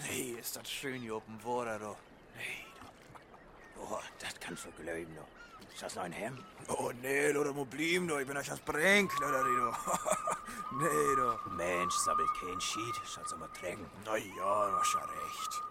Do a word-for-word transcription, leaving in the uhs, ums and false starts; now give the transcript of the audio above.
Nee, ist das schön hier oben Water, du. Nee, du. Oh, das kannst du glauben, du. Ist das noch ein Hemd? Oh, nee, du, da muss bleiben, du. Ich bin euch das Brink, du, du. Nee, du. Mensch, sabbelt kein Schied. Schatz mal trinken. Na ja, du hast ja recht.